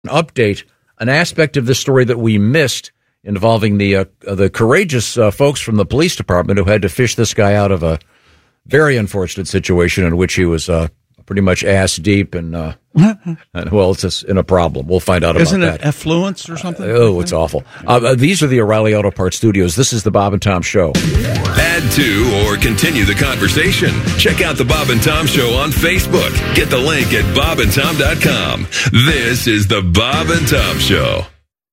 update an aspect of the story that we missed involving the courageous folks from the police department who had to fish this guy out of a very unfortunate situation in which he was pretty much ass deep and well, it's just in a problem. We'll find out about that. Isn't it effluence or something? It's awful. These are the O'Reilly Auto Parts Studios. This is the Bob and Tom Show. Add to or continue the conversation. Check out the Bob and Tom Show on Facebook. Get the link at bobandtom.com. This is the Bob and Tom Show.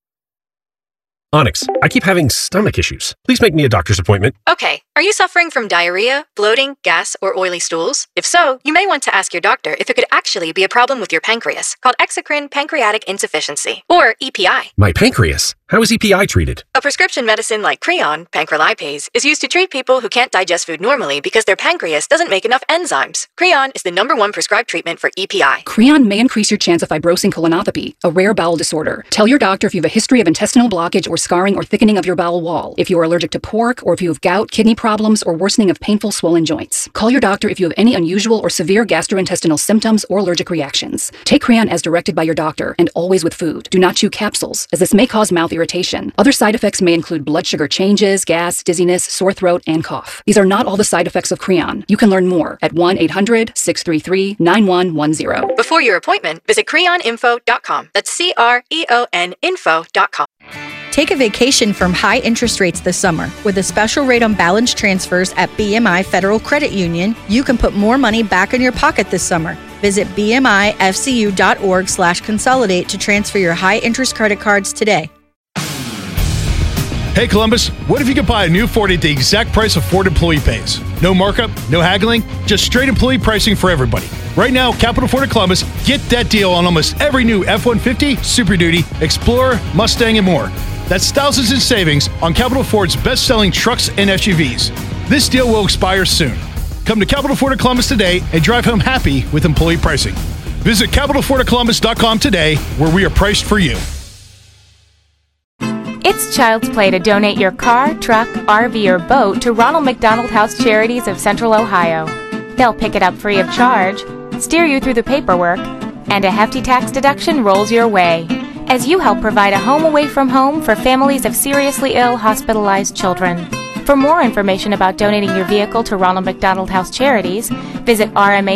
Onyx, I keep having stomach issues. Please make me a doctor's appointment. Okay, are you suffering from diarrhea, bloating, gas, or oily stools? If so, you may want to ask your doctor if it could actually be a problem with your pancreas, called exocrine pancreatic insufficiency, or EPI. My pancreas? How is EPI treated? A prescription medicine like Creon, pancrelipase, is used to treat people who can't digest food normally because their pancreas doesn't make enough enzymes. Creon is the #1 prescribed treatment for EPI. Creon may increase your chance of fibrosing colonopathy, a rare bowel disorder. Tell your doctor if you have a history of intestinal blockage or scarring or thickening of your bowel wall, if you are allergic to pork, or if you have gout, kidney problems, or worsening of painful swollen joints. Call your doctor if you have any unusual or severe gastrointestinal symptoms or allergic reactions. Take Creon as directed by your doctor, and always with food. Do not chew capsules, as this may cause mouth irritation. Other side effects may include blood sugar changes, gas, dizziness, sore throat, and cough. These are not all the side effects of Creon. You can learn more at 1-800-633-9110. Before your appointment, visit creoninfo.com. That's CREON info.com. Take a vacation from high interest rates this summer. With a special rate on balance transfers at BMI Federal Credit Union, you can put more money back in your pocket this summer. Visit bmifcu.org/consolidate to transfer your high interest credit cards today. Hey Columbus, what if you could buy a new Ford at the exact price a Ford employee pays? No markup, no haggling, just straight employee pricing for everybody. Right now, Capital Ford of Columbus, get that deal on almost every new F-150, Super Duty, Explorer, Mustang, and more. That's thousands in savings on Capital Ford's best-selling trucks and SUVs. This deal will expire soon. Come to Capital Ford of Columbus today and drive home happy with employee pricing. Visit CapitalFordofColumbus.com today, where we are priced for you. It's child's play to donate your car, truck, RV, or boat to Ronald McDonald House Charities of Central Ohio. They'll pick it up free of charge, steer you through the paperwork, and a hefty tax deduction rolls your way as you help provide a home away from home for families of seriously ill, hospitalized children. For more information about donating your vehicle to Ronald McDonald House Charities, visit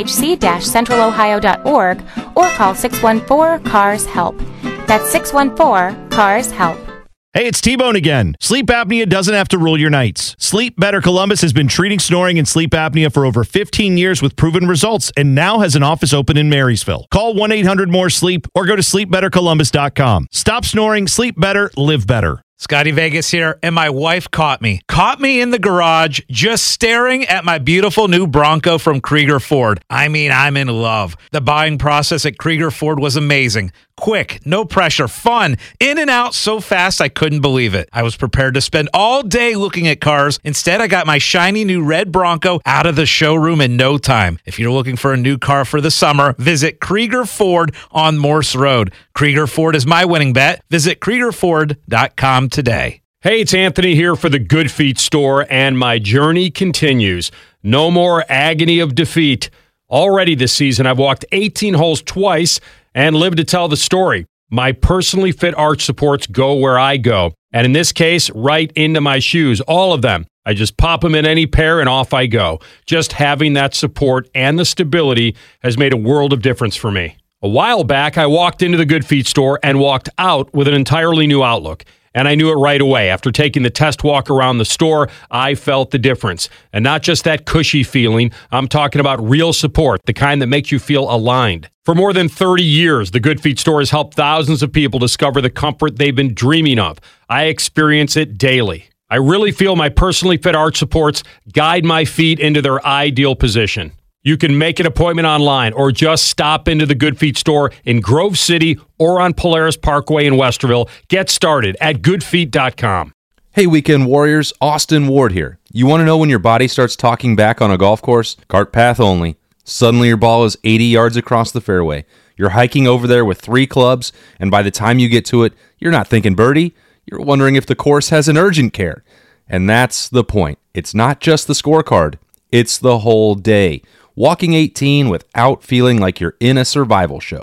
rmhc-centralohio.org or call 614-CARS-HELP. That's 614-CARS-HELP. Hey, it's T-Bone again. Sleep apnea doesn't have to rule your nights. Sleep Better Columbus has been treating snoring and sleep apnea for over 15 years with proven results and now has an office open in Marysville. Call 1-800-MORE-SLEEP or go to sleepbettercolumbus.com. Stop snoring, sleep better, live better. Scotty Vegas here, and my wife caught me in the garage just staring at my beautiful new Bronco from Krieger Ford. I mean, I'm in love. The buying process at Krieger Ford was amazing. Quick, no pressure, fun, in and out so fast I couldn't believe it. I was prepared to spend all day looking at cars. Instead, I got my shiny new red Bronco out of the showroom in no time. If you're looking for a new car for the summer, visit Krieger Ford on Morse Road. Krieger Ford is my winning bet. Visit KriegerFord.com today. Hey, it's Anthony here for the Good Feet store, and my journey continues. No more agony of defeat. Already this season, I've walked 18 holes twice and lived to tell the story. My personally fit arch supports go where I go, and in this case, right into my shoes, all of them. I just pop them in any pair and off I go. Just having that support and the stability has made a world of difference for me. A while back, I walked into the Good Feet store and walked out with an entirely new outlook. And I knew it right away. After taking the test walk around the store, I felt the difference. And not just that cushy feeling, I'm talking about real support, the kind that makes you feel aligned. For more than 30 years, the Good Feet store has helped thousands of people discover the comfort they've been dreaming of. I experience it daily. I really feel my personally fit arch supports guide my feet into their ideal position. You can make an appointment online or just stop into the Good Feet store in Grove City or on Polaris Parkway in Westerville. Get started at goodfeet.com. Hey, Weekend Warriors, Austin Ward here. You want to know when your body starts talking back on a golf course? Cart path only. Suddenly your ball is 80 yards across the fairway. You're hiking over there with 3 clubs, and by the time you get to it, you're not thinking birdie. You're wondering if the course has an urgent care. And that's the point. It's not just the scorecard. It's the whole day. Walking 18 without feeling like you're in a survival show.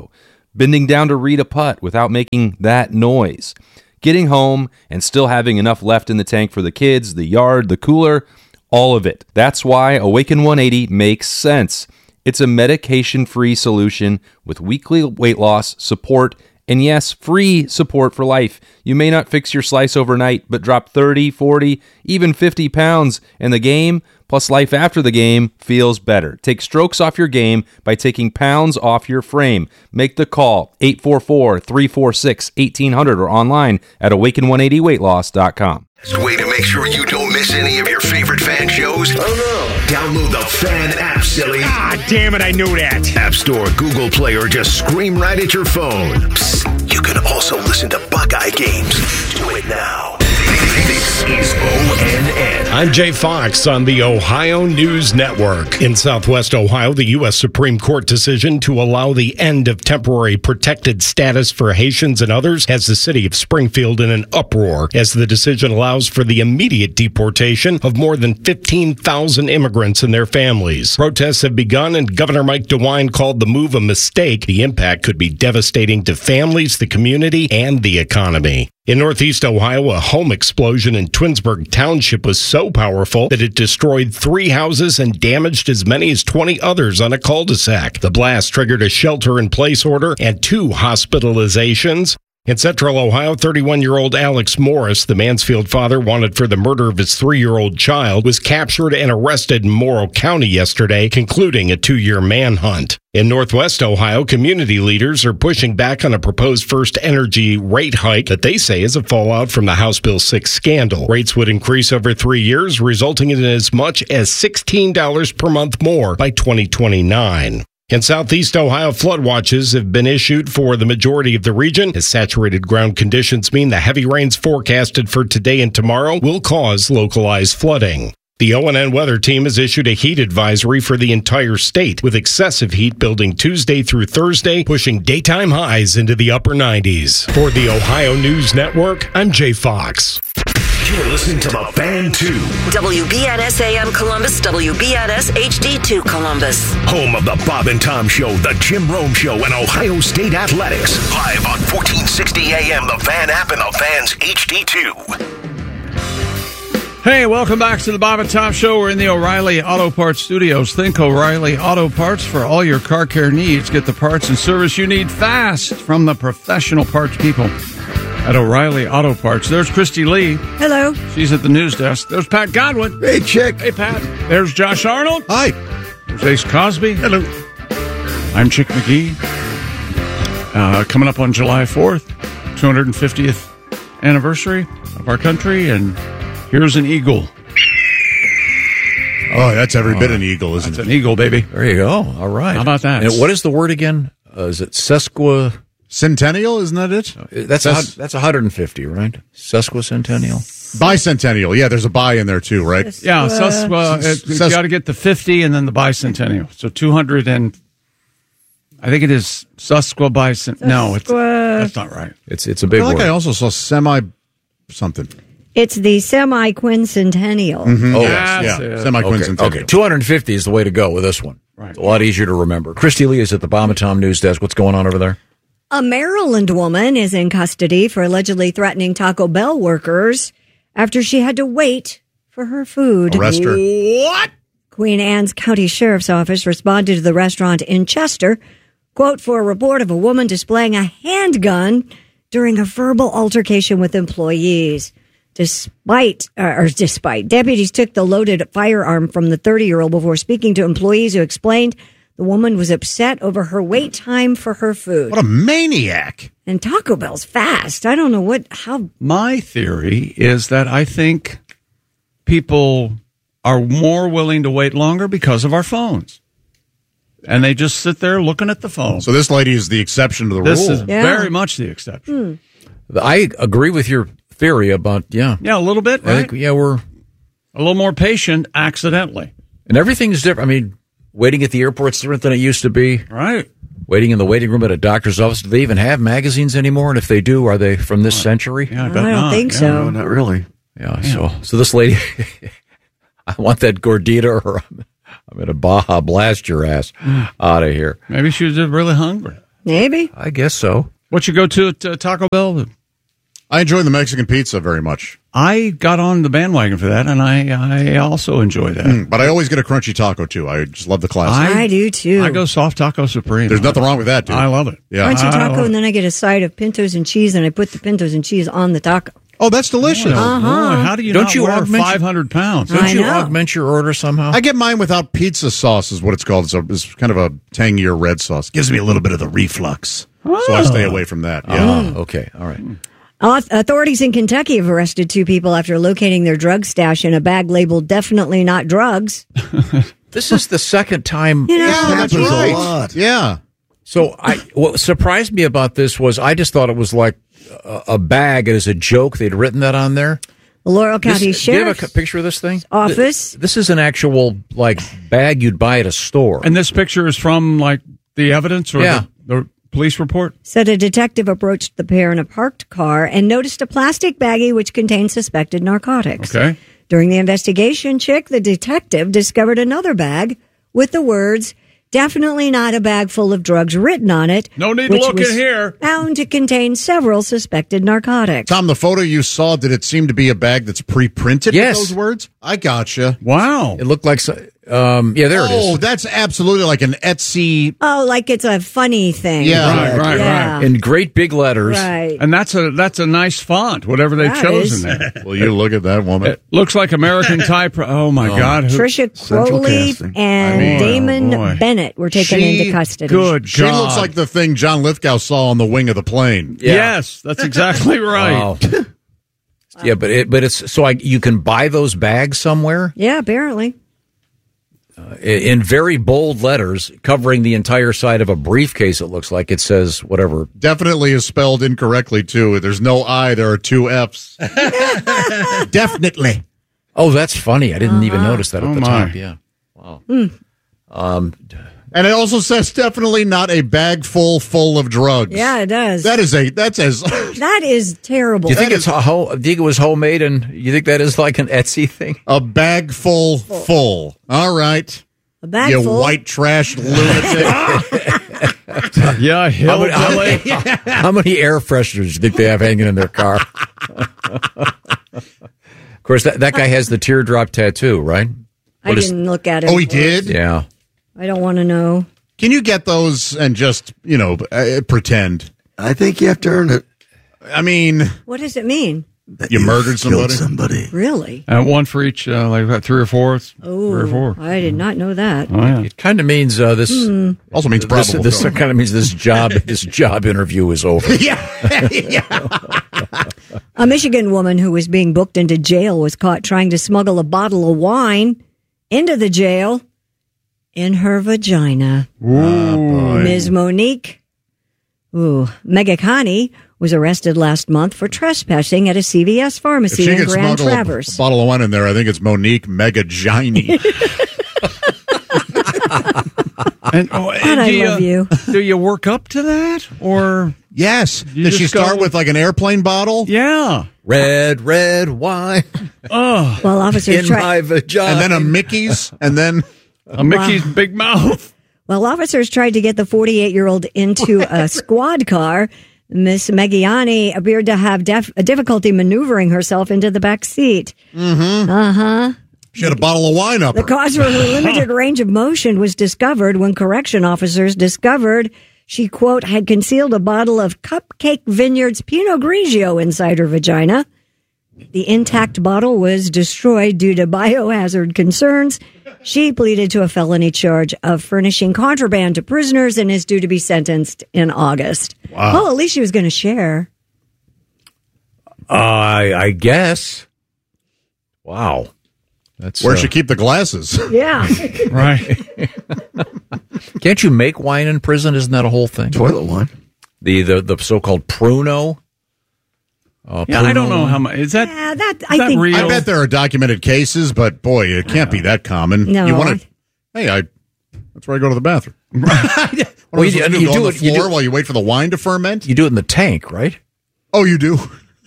bending down to read a putt without making that noise, getting home and still having enough left in the tank for the kids, the yard, the cooler, all of it. That's why Awaken 180 makes sense. It's a medication-free solution with weekly weight loss, support, and yes, free support for life. You may not fix your slice overnight, but drop 30, 40, even 50 pounds, and the game, plus life after the game, feels better. Take strokes off your game by taking pounds off your frame. Make the call, 844-346-1800, or online at awaken180weightloss.com. Way to make sure you don't miss any of your favorite fan shows? Oh no! Download the Fan app, silly. Ah, damn it, I knew that. App Store, Google Play, or just scream right at your phone. Psst, you can also listen to Buckeye games. Do it now. This is ONN. I'm Jay Fox on the Ohio News Network. In Southwest Ohio, the U.S. Supreme Court decision to allow the end of temporary protected status for Haitians and others has the city of Springfield in an uproar, as the decision allows for the immediate deportation of more than 15,000 immigrants and their families. Protests have begun, and Governor Mike DeWine called the move a mistake. The impact could be devastating to families, the community, and the economy. In Northeast Ohio, a home explosion in Twinsburg Township was so powerful that it destroyed 3 houses and damaged as many as 20 others on a cul-de-sac. The blast triggered a shelter-in-place order and 2 hospitalizations. In Central Ohio, 31-year-old Alex Morris, the Mansfield father wanted for the murder of his 3-year-old child, was captured and arrested in Morrow County yesterday, concluding a 2-year manhunt. In Northwest Ohio, community leaders are pushing back on a proposed first energy rate hike that they say is a fallout from the House Bill 6 scandal. Rates would increase over 3 years, resulting in as much as $16 per month more by 2029. In Southeast Ohio, flood watches have been issued for the majority of the region, as saturated ground conditions mean the heavy rains forecasted for today and tomorrow will cause localized flooding. The ONN weather team has issued a heat advisory for the entire state, with excessive heat building Tuesday through Thursday, pushing daytime highs into the upper 90s. For the Ohio News Network, I'm Jay Fox. You're listening to The Fan 2. WBNS AM Columbus, WBNS HD2 Columbus. Home of the Bob and Tom Show, the Jim Rome Show, and Ohio State Athletics. Live on 1460 AM, the Fan app, and the Fan's HD2. Hey, welcome back to the Bob and Tom Show. We're in the O'Reilly Auto Parts Studios. Think O'Reilly Auto Parts for all your car care needs. Get the parts and service you need fast from the professional parts people at O'Reilly Auto Parts. There's Christy Lee. Hello. She's at the news desk. There's Pat Godwin. Hey, Chick. Hey, Pat. There's Josh Arnold. Hi. There's Ace Cosby. Hello. I'm Chick McGee. Coming up on July 4th, 250th anniversary of our country, and here's an eagle. Oh, that's every bit an eagle, isn't it? It's an eagle, baby. There you go. All right. How about that? And what is the word again? Is it Centennial, isn't that it? That's 150, right? Sesquicentennial? Bicentennial. Yeah, there's a bi in there too, right? Yeah, you got to get the 50 and then the bicentennial. So 200 and I think it is sesquibicentennial. No, that's not right. It's a big word. I also saw semi something. It's the semi-quincentennial. Mm-hmm. Oh, yes. Yeah. Semi-quincentennial. Okay, 250 is the way to go with this one. Right. It's a lot easier to remember. Christy Lee is at the Bob and Tom News Desk. What's going on over there? A Maryland woman is in custody for allegedly threatening Taco Bell workers after she had to wait for her food. Arrest her. What? Queen Anne's County Sheriff's Office responded to the restaurant in Chester, quote, for a report of a woman displaying a handgun during a verbal altercation with employees. Despite, deputies took the loaded firearm from the 30-year-old before speaking to employees who explained the woman was upset over her wait time for her food. What a maniac. And Taco Bell's fast. I don't know how. My theory is that I think people are more willing to wait longer because of our phones. And they just sit there looking at the phone. So this lady is the exception to the rule. This is very much the exception. I agree with your theory about, Yeah, a little bit, right? I think, we're a little more patient accidentally. And everything's different. I mean, waiting at the airport's different than it used to be. Right. Waiting in the waiting room at a doctor's office. Do they even have magazines anymore? And if they do, are they from this century? Yeah, I don't think so. No, not really. Yeah, so this lady, I want that gordita or I'm going to Baja blast your ass out of here. Maybe she was just really hungry. Maybe. I guess so. What you go to at Taco Bell? I enjoy the Mexican pizza very much. I got on the bandwagon for that, and I also enjoy that. But I always get a crunchy taco, too. I just love the classic. I do, too. I go soft taco supreme. There's nothing wrong with that, dude. I love it. Yeah. Crunchy taco, and then I get a side of pintos and cheese, and I put the pintos and cheese on the taco. Oh, that's delicious. Boy, how do you Don't not you wear augment 500 pounds? Don't you know. augment your order somehow? I get mine without pizza sauce, is what it's called. It's kind of a tangier red sauce. Gives me a little bit of the reflux. So I stay away from that. Yeah. Okay. All right. Authorities in Kentucky have arrested 2 people after locating their drug stash in a bag labeled "definitely not drugs." This is the second time. You know, that's right. Yeah. So what surprised me about this was I just thought it was like a bag, and as a joke, they'd written that on there. the Laurel County Do you have Sheriff's a picture of this thing? Office. This is an actual like bag you'd buy at a store. And this picture is from like the evidence or the police report? Said a detective approached the pair in a parked car and noticed a plastic baggie which contained suspected narcotics. Okay. During the investigation, the detective discovered another bag with the words, "Definitely not a bag full of drugs" written on it. No need to which look was in here. Found to contain several suspected narcotics. Tom, the photo you saw, did it seem to be a bag that's pre-printed with those words? I gotcha. Wow. It looked like, yeah, there it is. Oh, that's absolutely like an Etsy. Oh, like it's a funny thing. Yeah. Right. In great big letters. Right. And that's a nice font, whatever they've That chosen is. there. Well, you look at that woman. It looks like American type. Oh, my God. Trisha Crowley and Damon Bennett were taken into custody. She looks like the thing John Lithgow saw on the wing of the plane. Yeah. Yes, that's exactly right. Wow. Yeah, but it's so you can buy those bags somewhere Yeah, apparently. in very bold letters covering the entire side of a briefcase. It looks like it says whatever. Definitely is spelled incorrectly, too. There's no I, there are 2 F's. Definitely. Oh, that's funny. I didn't even notice that at the top. Yeah. Wow. And it also says definitely not a bag full of drugs. Yeah, it does. That's as That is terrible. Do you think do you think it was homemade, and you think that is like an Etsy thing? a bag full. All right. A bag You full. white trash lunatic. Yeah, How many air fresheners do you think they have hanging in their car? Of course, that guy has the teardrop tattoo, right? I didn't look at it. Oh, he did? Yeah. I don't want to know. Can you get those and just, pretend? I think you have to earn it. I mean, What does it mean? you murdered Killed somebody? somebody. Really? one for each, like about 3 or 4. 3 or 4. Oh, I did not know that. Oh, yeah. It kind of means this. Also means probable. This kind of means this job interview is over. A Michigan woman who was being booked into jail was caught trying to smuggle a bottle of wine into the jail in her vagina. Ms. Monique Megakani was arrested last month for trespassing at a CVS If pharmacy she in could Grand smuggle a Traverse. bottle of wine in there, I think it's Monique Megagini. And, God, I love you. Do you work up to that? Or Yes. You Did she just start go- with like an airplane bottle? yeah. Red wine Oh, Well, officers in my vagina. And then a Mickey's, and then a Mickey's big mouth. Well, officers tried to get the 48-year-old into a squad car. Miss Meggiani appeared to have difficulty maneuvering herself into the back seat. Mm-hmm. Uh-huh. She had a bottle of wine up The her. cause for her limited range of motion was discovered when correction officers discovered she, quote, had concealed a bottle of Cupcake Vineyards Pinot Grigio inside her vagina. The intact bottle was destroyed due to biohazard concerns. She pleaded to a felony charge of furnishing contraband to prisoners and is due to be sentenced in August. Wow. Well, at least she was going to share. I guess. Wow. That's Where'd she keep the glasses? Yeah. Right. Can't you make wine in prison? Isn't that a whole thing? Toilet wine. The so-called pruno. Yeah, I don't know how much. Is that, Yeah, that is I that think. real? I bet there are documented cases, but boy, it can't be that common. No. You want to? Hey, that's where I go to the bathroom. Well, you do do on the it- you floor do- while you wait for the wine to ferment. You do it in the tank, right? Oh, you do.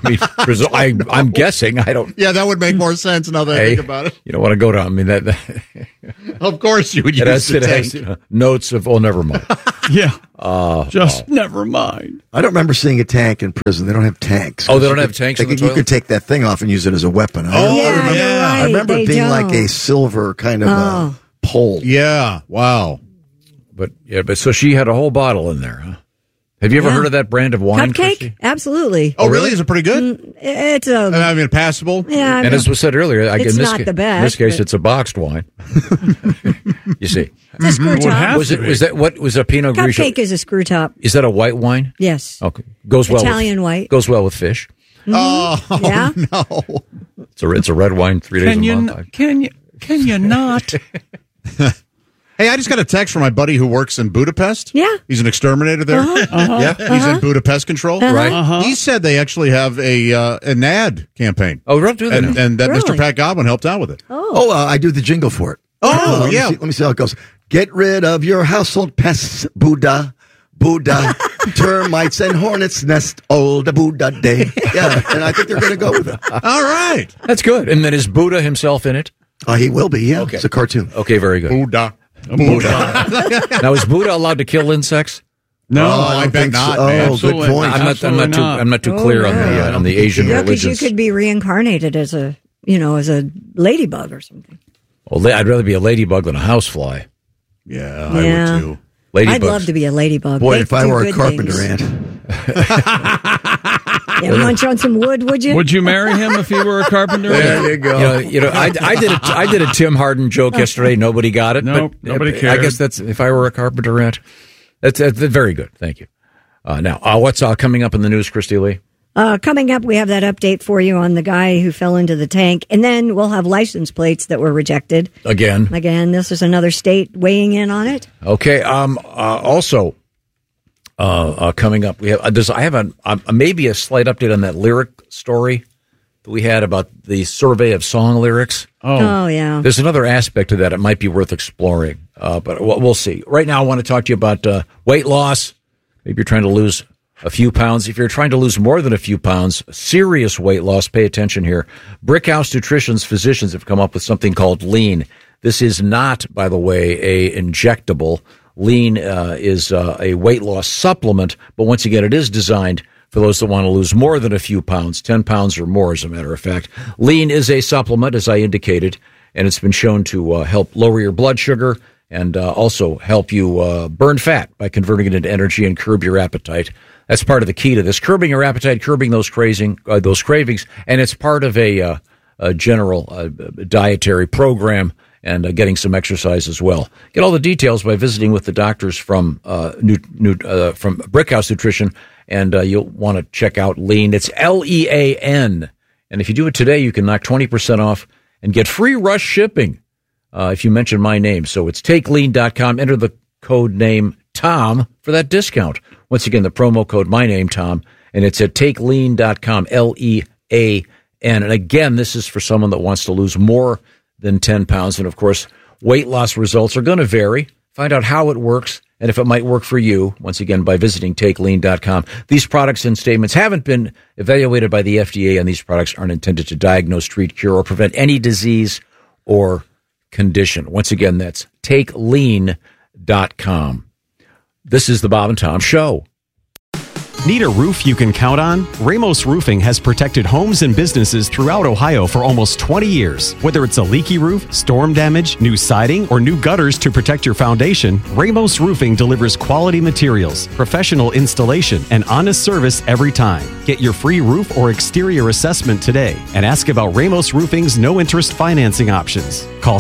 I'm guessing. I don't. Yeah, that would make more sense now that I think about it. You don't want to go down. I mean, that of course you would use the tank. Notes of, never mind. Yeah. Never mind. I don't remember seeing a tank in prison. They don't have tanks. Oh, they don't have tanks in the You toilet? could take that thing off and use it as a weapon. I remember it being like a silver kind of pole. Yeah. Wow. But so she had a whole bottle in there, huh? Have you ever heard of that brand of wine? Cupcake? Christy? Absolutely. Oh, really? Is it pretty good? It's passable. Yeah. And as was said earlier, it's not the best. In this case, it's a boxed wine. You see, it's a screw top. Was a Pinot Grigio? Cupcake is a screw top. Is that a white wine? Yes. Okay. Goes well. Italian white. Goes well with fish. Oh yeah. No. It's a red wine 3 days a month. Can you not? Hey, I just got a text from my buddy who works in Budapest. Yeah. He's an exterminator there. Yeah. He's in Budapest Control. Right. He said they actually have an ad campaign. Oh, really? Do they now? And that Really? Mr. Pat Godwin helped out with it. I do the jingle for it. Oh, yeah. Let me see how it goes. Get rid of your household pests, Buddha, termites and hornets nest, old Buddha day. Yeah, and I think they're going to go with it. All right. That's good. And then is Buddha himself in it? He will be, yeah. Okay. It's a cartoon. Okay, very good. Buddha. Now, is Buddha allowed to kill insects? No, I bet not. So. Man. Oh, good point. I'm not too clear on the Asian Yeah, because religions. you could be reincarnated as a ladybug or something. Well, I'd rather be a ladybug than a housefly. Yeah, I would too. Ladybugs. I'd love to be a ladybug. Boy, They if I do were a good carpenter things. ant. Yeah, munch on some wood, would you? Would you marry him if he were a carpenter? There you go. I did a Tim Harden joke yesterday. Nobody got it. Nope, but nobody I cared. guess that's if I were a carpenter ant. That's very good. Thank you. Now, what's coming up in the news, Christy Lee? Coming up, we have that update for you on the guy who fell into the tank. And then we'll have license plates that were rejected. Again, this is another state weighing in on it. Okay. Also, coming up, we have. I have maybe a slight update on that lyric story that we had about the survey of song lyrics. Oh yeah. There's another aspect to that. It might be worth exploring, but we'll see. Right now, I want to talk to you about weight loss. Maybe you're trying to lose a few pounds. If you're trying to lose more than a few pounds, serious weight loss, pay attention here. Brickhouse Nutrition's physicians have come up with something called Lean. This is not, by the way, a injectable. Lean is a weight loss supplement, but once again, it is designed for those that want to lose more than a few pounds, 10 pounds or more, as a matter of fact. Lean is a supplement, as I indicated, and it's been shown to help lower your blood sugar and also help you burn fat by converting it into energy and curb your appetite. That's part of the key to this, curbing your appetite, curbing those cravings, and it's part of a general dietary program and getting some exercise as well. Get all the details by visiting with the doctors from Brickhouse Nutrition, and you'll want to check out Lean. It's LEAN, and if you do it today, you can knock 20% off and get free rush shipping if you mention my name. So it's takelean.com. Enter the code name Tom for that discount. Once again, the promo code my name Tom, and it's at takelean.com. LEAN, and again, this is for someone that wants to lose more than 10 pounds. And of course, weight loss results are going to vary. Find out how it works and if it might work for you, once again, by visiting takelean.com. These products and statements haven't been evaluated by the FDA, and these products aren't intended to diagnose, treat, cure, or prevent any disease or condition. Once again, that's takelean.com. This is the Bob and Tom Show. Need a roof you can count on? Ramos Roofing has protected homes and businesses throughout Ohio for almost 20 years. Whether it's a leaky roof, storm damage, new siding, or new gutters to protect your foundation, Ramos Roofing delivers quality materials, professional installation, and honest service every time. Get your free roof or exterior assessment today and ask about Ramos Roofing's no-interest financing options. Call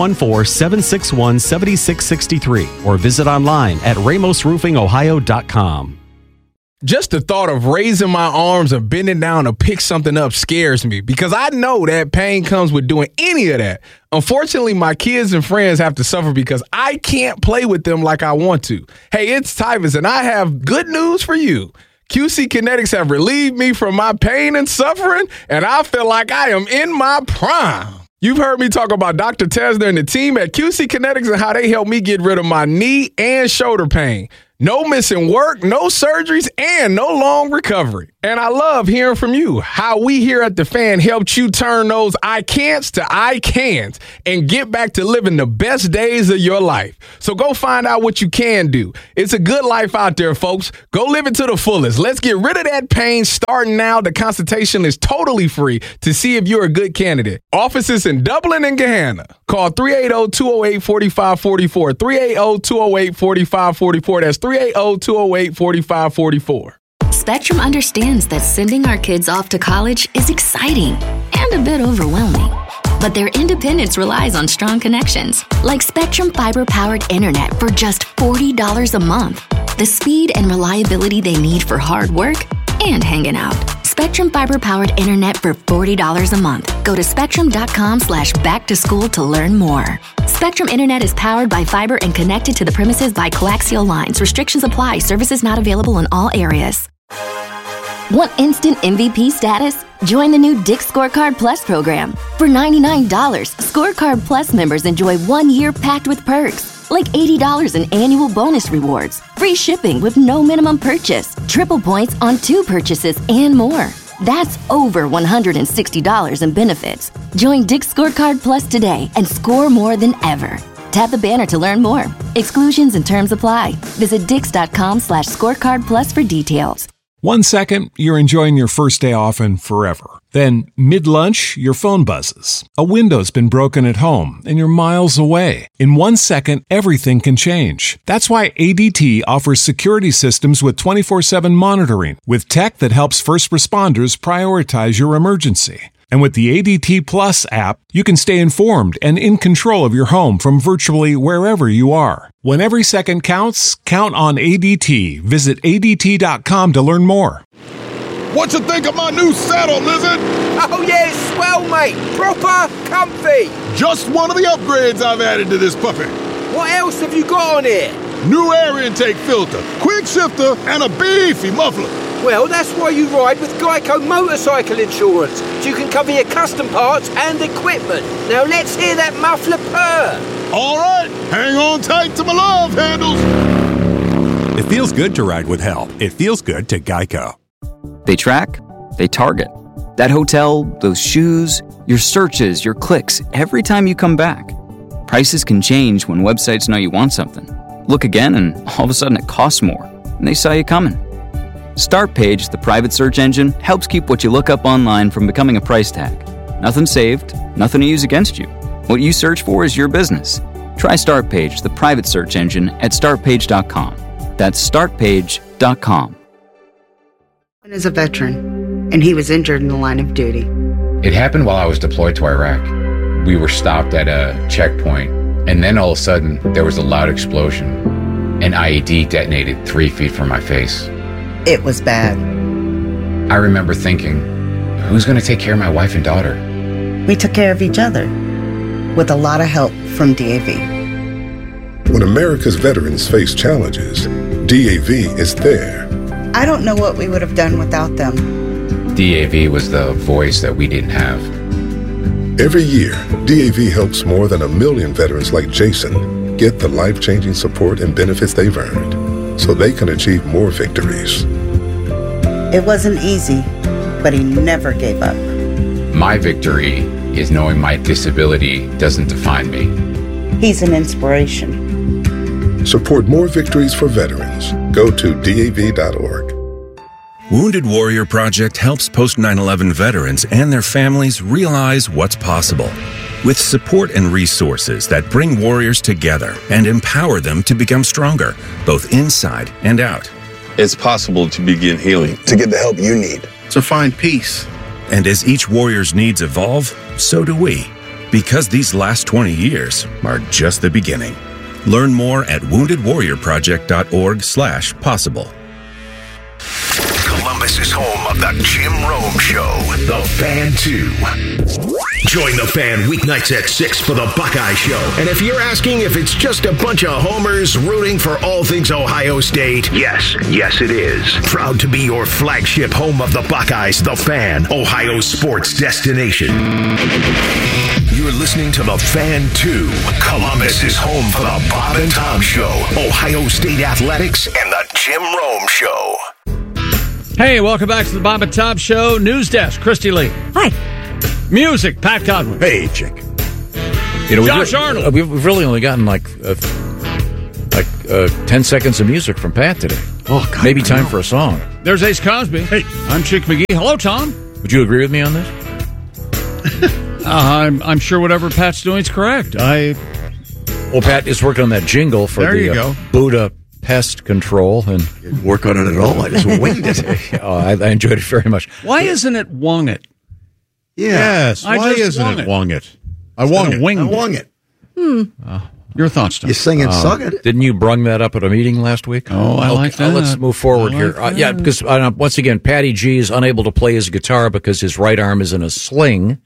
614-761-7663 or visit online at ramosroofingohio.com. Just the thought of raising my arms and bending down to pick something up scares me because I know that pain comes with doing any of that. Unfortunately, my kids and friends have to suffer because I can't play with them like I want to. Hey, it's Tyvus, and I have good news for you. QC Kinetics have relieved me from my pain and suffering, and I feel like I am in my prime. You've heard me talk about Dr. Tesner and the team at QC Kinetics and how they helped me get rid of my knee and shoulder pain. No missing work, no surgeries, and no long recovery. And I love hearing from you, how we here at The Fan helped you turn those I can'ts to I can't and get back to living the best days of your life. So go find out what you can do. It's a good life out there, folks. Go live it to the fullest. Let's get rid of that pain starting now. The consultation is totally free to see if you're a good candidate. Offices in Dublin and Gahanna. Call 380-208-4544. 380-208-4544. That's 380-208-4544. Spectrum understands that sending our kids off to college is exciting and a bit overwhelming. But their independence relies on strong connections, like Spectrum fiber-powered internet for just $40 a month. The speed and reliability they need for hard work and hanging out. Spectrum fiber-powered internet for $40 a month. Go to spectrum.com/back-to-school to learn more. Spectrum Internet is powered by fiber and connected to the premises by coaxial lines. Restrictions apply. Services not available in all areas. Want instant MVP status? Join the new Dick's Scorecard Plus program. For $99, Scorecard Plus members enjoy 1 year packed with perks, like $80 in annual bonus rewards, free shipping with no minimum purchase, triple points on 2 purchases, and more. That's over $160 in benefits. Join Dick's Scorecard Plus today and score more than ever. Tap the banner to learn more. Exclusions and terms apply. Visit dix.com/scorecard plus for details. 1 second, you're enjoying your first day off and forever. Then, mid-lunch, your phone buzzes. A window's been broken at home, and you're miles away. In 1 second, everything can change. That's why ADT offers security systems with 24/7 monitoring, with tech that helps first responders prioritize your emergency. And with the ADT Plus app, you can stay informed and in control of your home from virtually wherever you are. When every second counts, count on ADT. Visit ADT.com to learn more. What you think of my new saddle, Lizard? Oh yeah, it's swell, mate. Proper comfy. Just one of the upgrades I've added to this puppy. What else have you got on here? New air intake filter, quick shifter, and a beefy muffler. Well, that's why you ride with Geico Motorcycle Insurance, so you can cover your custom parts and equipment. Now let's hear that muffler purr. All right, hang on tight to my love handles. It feels good to ride with help. It feels good to Geico. They track, they target. That hotel, those shoes, your searches, your clicks, every time you come back. Prices can change when websites know you want something. Look again and all of a sudden it costs more, and they saw you coming. Startpage, the private search engine, helps keep what you look up online from becoming a price tag. Nothing saved, nothing to use against you. What you search for is your business. Try Startpage, the private search engine, at startpage.com. That's startpage.com. Is a veteran, and he was injured in the line of duty. It happened while I was deployed to Iraq. We were stopped at a checkpoint, and then all of a sudden, there was a loud explosion. An IED detonated 3 feet from my face. It was bad. I remember thinking, who's going to take care of my wife and daughter? We took care of each other, with a lot of help from DAV. When America's veterans face challenges, DAV is there. I don't know what we would have done without them. DAV was the voice that we didn't have. Every year, DAV helps more than 1 million veterans like Jason get the life-changing support and benefits they've earned so they can achieve more victories. It wasn't easy, but he never gave up. My victory is knowing my disability doesn't define me. He's an inspiration. Support more victories for veterans. Go to DAV.org. Wounded Warrior Project helps post 9/11 veterans and their families realize what's possible. With support and resources that bring warriors together and empower them to become stronger, both inside and out. It's possible to begin healing, to get the help you need, to find peace. And as each warrior's needs evolve, so do we. Because these last 20 years are just the beginning. Learn more at woundedwarriorproject.org/possible. Columbus is home of the Jim Rome Show, The Fan 2. Join The Fan weeknights at 6 for the Buckeye Show. And if you're asking if it's just a bunch of homers rooting for all things Ohio State, yes, it is. Proud to be your flagship home of the Buckeyes, The Fan, Ohio sports destination. You're listening to The Fan 2. Columbus is home for the Bob and Tom Show, Ohio State Athletics, and the Jim Rome Show. Hey, welcome back to the Bob and Tom Show. News Desk, Christy Lee. Hi. Music, Pat Godwin. Hey, chick. Josh Arnold. We've really only gotten like 10 seconds of music from Pat today. Oh, God, maybe time for a song. There's Ace Cosby. Hey, I'm Chick McGee. Hello, Tom. Would you agree with me on this? I'm sure whatever Pat's doing is correct. Well, Pat is working on that jingle for the Buddha pest control, and didn't work on it at all. I just winged it. I enjoyed it very much. Why isn't it wung it? Yeah. Yes. Why isn't it wung it? I wung it. I wung it. Your thoughts, Tom? You sing and sung it. Didn't you brung that up at a meeting last week? Oh, I like that. Let's move forward here. Yeah, because once again, Patty G is unable to play his guitar because his right arm is in a sling.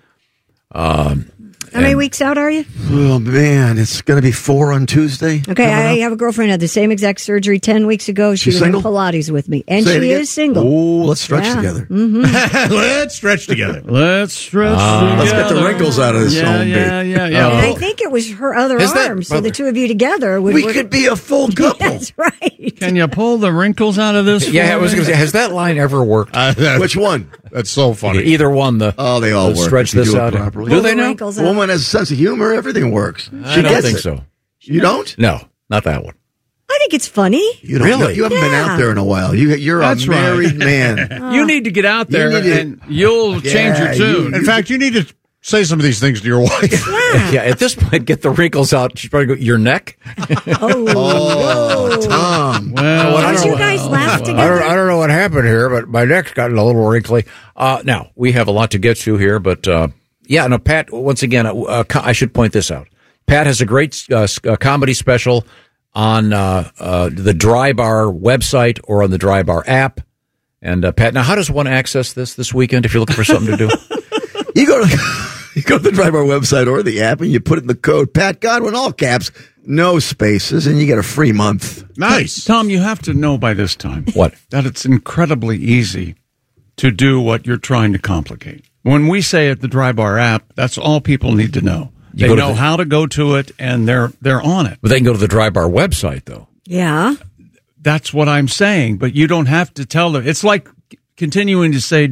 How many weeks out are you? Oh, man. It's going to be 4 on Tuesday. Okay, I have a girlfriend who had the same exact surgery 10 weeks ago. She was single? in Pilates with me, and Say it she again? is single. Oh, let's stretch together. Mm-hmm. Let's stretch together. Let's stretch together. Let's get the wrinkles out of this home, Yeah. And I think it was her other arm, so the two of you together would We work. could be a full couple. That's right. Can you pull the wrinkles out of this? Yeah, I was going to say, has that line ever worked? Which one? That's so funny. Either one. They all work. Stretch if you this do it out. properly. Do they know? Wrinkles A out. woman has a sense of humor. Everything works. I don't think so. You don't? No, not that one. I think it's funny. You don't. Really? You haven't been out there in a while. You're That's a married man. You need to get out there and you'll change your tune. In fact, you need to say some of these things to your wife. Yeah, at this point, get the wrinkles out. She's probably go, your neck? Oh, Tom. Well, Don't you guys laugh together? I don't know what happened here, but my neck's gotten a little wrinkly. Now, we have a lot to get to here, but Pat, once again, I should point this out. Pat has a great comedy special on the Dry Bar website or on the Dry Bar app. And Pat, now how does one access this weekend if you're looking for something to do? You go to the Dry Bar website or the app, and you put in the code Pat Godwin, all caps, no spaces, and you get a free month. Nice. Tom, you have to know by this time What? that it's incredibly easy to do what you're trying to complicate. When we say at the Dry Bar app, that's all people need to know. They go to know how to go to it, and they're on it. But they can go to the Dry Bar website, though. Yeah. That's what I'm saying, but you don't have to tell them. It's like continuing to say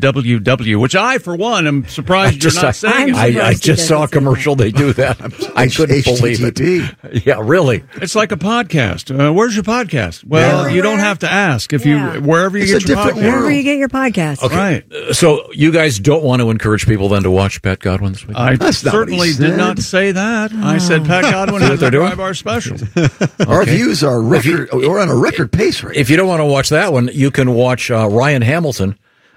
www, which I, for one, am surprised you're not saying it. I just saw a commercial. They do that. I couldn't believe it. Yeah, really. It's like a podcast. Where's your podcast? Well, you don't have to ask if wherever you get your podcast. Wherever you get your podcast. Okay. Right. So you guys don't want to encourage people then to watch Pat Godwin this week? I certainly did not say that. I said Pat Godwin has a Dry Bar special. Our views are record. We're on a record pace right now. If you don't want to watch that one, you can watch Ryan Hamilton.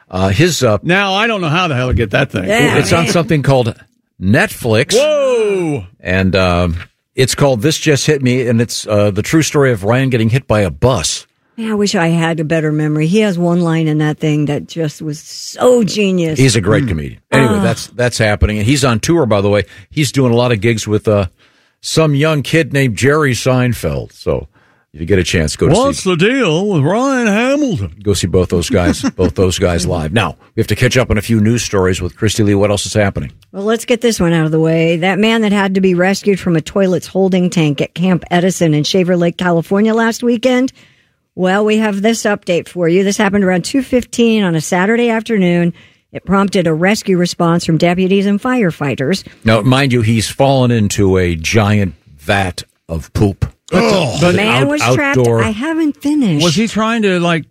His now I don't know how the hell to get that thing. Yeah. It's on something called Netflix. Whoa! And it's called This Just Hit Me, and it's the true story of Ryan getting hit by a bus. Man, I wish I had a better memory. He has one line in that thing that just was so genius. He's a great comedian. Anyway, that's happening. And he's on tour, by the way. He's doing a lot of gigs with some young kid named Jerry Seinfeld. So if you get a chance, go to What's the deal with Ryan Hamilton? Go see both those guys live. Now, we have to catch up on a few news stories with Christy Lee. What else is happening? Well, let's get this one out of the way. That man that had to be rescued from a toilet's holding tank at Camp Edison in Shaver Lake, California last weekend. Well, we have this update for you. This happened around 2:15 on a Saturday afternoon. It prompted a rescue response from deputies and firefighters. Now, mind you, he's fallen into a giant vat of poop. The man was trapped. I haven't finished. Was he trying to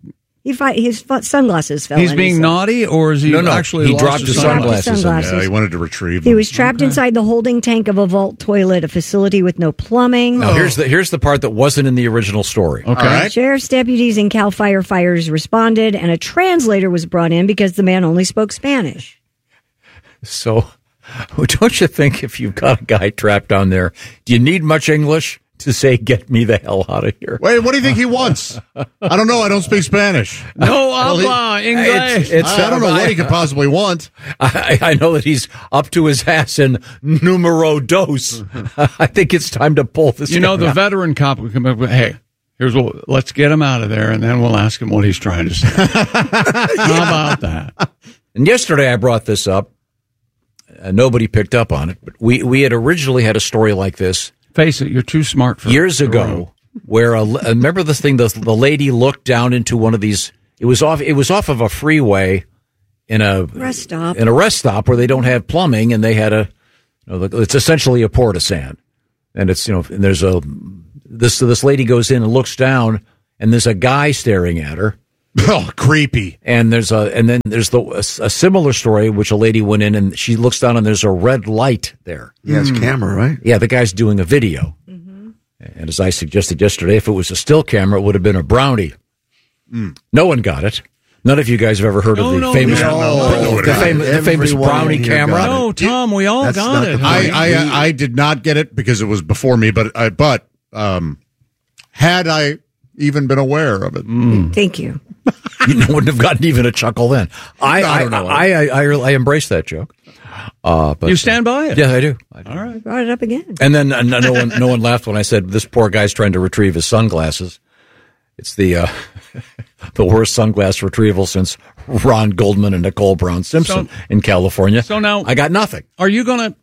his sunglasses fell. He's being naughty, or is he actually he lost dropped his sunglasses. Yeah, he wanted to retrieve them. He was trapped inside the holding tank of a vault toilet, a facility with no plumbing. Now, here's the part that wasn't in the original story. Okay. Right. Sheriff's deputies and Cal firefighters responded, and a translator was brought in because the man only spoke Spanish. So, don't you think if you've got a guy trapped down there, do you need much English to say, get me the hell out of here? Wait, what do you think he wants? I don't know. I don't speak Spanish. No habla English. I don't know what he could possibly want. I know that he's up to his ass in numero dos. I think it's time to pull this guy the out. veteran cop would come up with, hey, let's get him out of there, and then we'll ask him what he's trying to say. How about that? And yesterday I brought this up. Nobody picked up on it, but we had originally had a story like this. Face it, you're too smart for years ago, where remember this thing? The lady looked down into one of these It was off of a freeway in a rest stop. In a rest stop where they don't have plumbing, and they had it's essentially a porta-san. And it's, and there's this lady goes in and looks down, and there's a guy staring at her. Oh, creepy. And there's a similar story, which a lady went in and she looks down and there's a red light there. Yeah, it's camera, right? Yeah, the guy's doing a video. And as I suggested yesterday, if it was a still camera, it would have been a brownie. No one got it. None of you guys have ever heard of the famous brownie camera. No, Tom, we all got it. I did not get it because it was before me, but had I even been aware of it. Thank you. You wouldn't have gotten even a chuckle then. I embrace that joke. But you stand by it? Yeah, I do. All right. Brought it up again. And then no one laughed when I said this poor guy's trying to retrieve his sunglasses. It's the worst sunglass retrieval since Ron Goldman and Nicole Brown Simpson in California. So now I got nothing. Are you gonna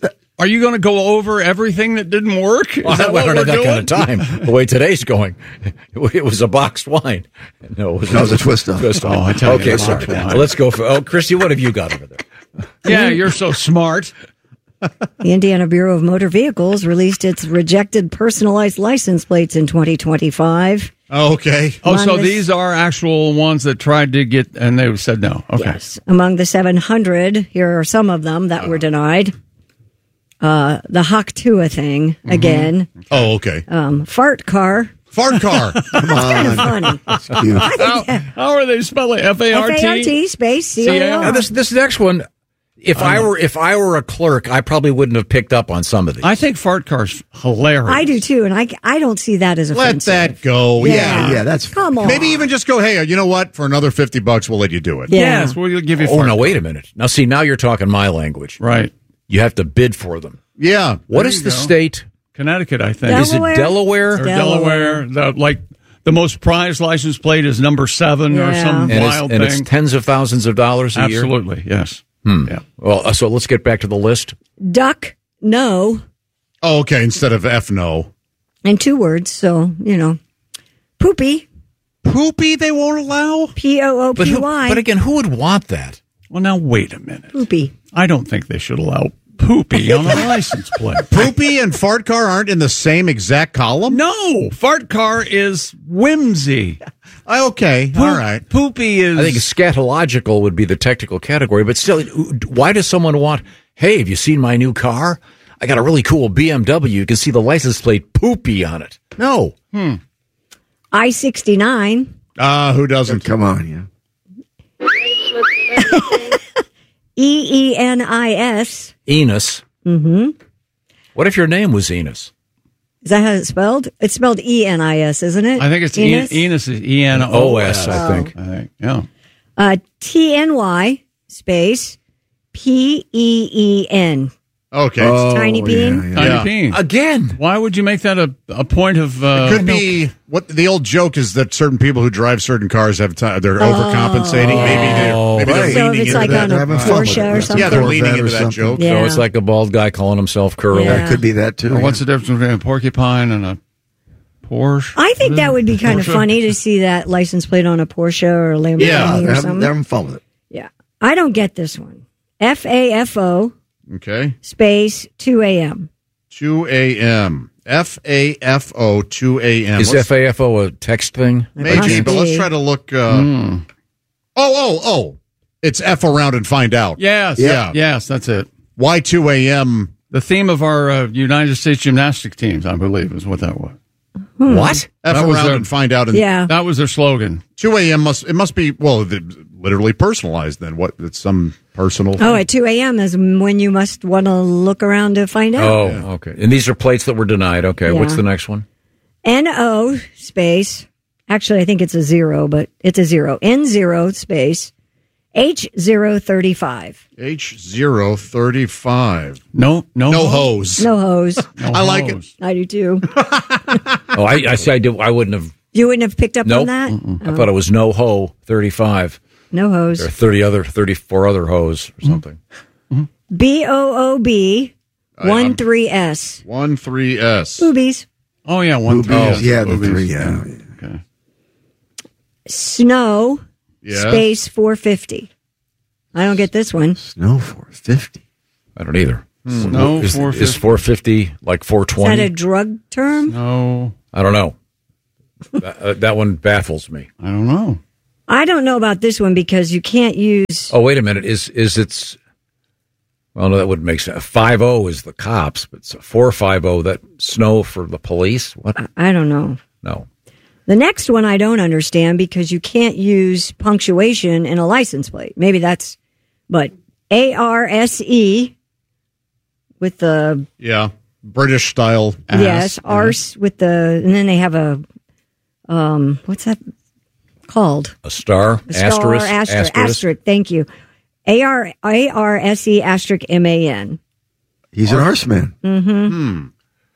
go over everything that didn't work? I don't have that kind of time. The way today's going, it was a boxed wine. No, it was a twist up. Oh, I tell you. Okay, sorry. Well, let's go for. Christy, what have you got over there? Yeah, you're so smart. The Indiana Bureau of Motor Vehicles released its rejected personalized license plates in 2025. Oh, okay. So these are actual ones that tried to get, and they said no. Okay. Yes. Among the 700, here are some of them that were denied. The Haktua thing, again. Oh, okay. Fart car. Fart car. Come on. Kind of funny. That's cute. How are they spelling? F-A-R-T? F-A-R-T space C-A-R. This next one, if I were a clerk, I probably wouldn't have picked up on some of these. I think fart car's hilarious. I do too, and I don't see that as offensive. Let that go. Yeah, that's come on. Maybe even just go, hey, you know what? For another $50, we'll let you do it. Yeah. Yes, we'll give you Oh, fart no, car. wait a minute. Now, you're talking my language. Right. You have to bid for them. Yeah. What is the state? Connecticut, I think. Is it Delaware? Or Delaware. The most prized license plate is number 7 or some wild thing. And it's tens of thousands of dollars a year? Absolutely, yes. Yeah. Well, so let's get back to the list. Duck, no. Oh, okay, instead of F, no. In 2 words, so, Poopy. Poopy they won't allow? P-O-O-P-Y. But again, who would want that? Well, now, wait a minute. Poopy. I don't think they should allow poopy on a license plate. Poopy and fart car aren't in the same exact column? No, fart car is whimsy. Okay, all right. Poopy is... I think scatological would be the technical category, but still, why does someone want, hey, have you seen my new car? I got a really cool BMW. You can see the license plate Poopy on it. No. I-69. Who doesn't? Come on, yeah. E-E-N-I-S. Enos. Mm-hmm. What if your name was Enos? Is that how it's spelled? It's spelled E-N-I-S, isn't it? I think it's Enos. Enos is E-N-O-S, I think. Yeah. T-N-Y space P-E-E-N. Okay. Tiny bean. Tiny bean. Again. Why would you make that a point of... it could be... What the old joke is that certain people who drive certain cars have they're overcompensating. Maybe they're So leaning if it's into like that. on a Porsche or something. Yeah, they're leaning into that joke. Yeah. So it's like a bald guy calling himself Curly. Yeah. It could be that, too. Or what's the difference between a porcupine and a Porsche? I think that would be kind of funny to see that license plate on a Porsche or a Lamborghini or something. They're having fun with it. Yeah. I don't get this one. F-A-F-O Okay. space 2 a.m. 2 a.m. F-A-F-O 2 a.m. Is FAFO a text thing? Maybe, but let's try to look. Oh. It's F around and find out. Yes. Yeah. Yes, that's it. Why 2 a.m.? The theme of our United States gymnastic teams, I believe, is what that was. What? F That was around their- and find out. And Yeah. That was their slogan. 2 a.m. must be, well, literally personalized then. What? It's some personal thing. Oh, at 2 a.m. is when you must want to look around to find out. Oh, okay. And these are plates that were denied. Okay. Yeah. What's the next one? N-O space. Actually, I think it's a 0, but it's a 0. N0 space H035. H035. No hose. No hose. I like it. I do too. Oh, I see. I wouldn't have. You wouldn't have picked up Nope. on that? I thought it was no ho 35. No hose. There are 34 other hoes or something. B-O-O-B 13S. 13S. Boobies. Oh, yeah. One. Boobies. Yeah, the Boobies. 3, yeah. Okay. Snow space 450. I don't get this one. Snow 450. I don't either. Snow 450. Is 450 like 420? Is that a drug term? No. I don't know. That one baffles me. I don't know. I don't know about this one because you can't use... Oh, wait a minute. Is it's... Well, no, that wouldn't make sense. 5-0 is the cops, but 450, that snow for the police? What? I don't know. No. The next one I don't understand because you can't use punctuation in a license plate. Maybe that's... But ARSE with the... Yeah, British style. Yes, arse with the... And then they have a... what's that called? A star? Asterisk. Thank you. ARSE asterisk MAN. He's an arse man. Mm-hmm.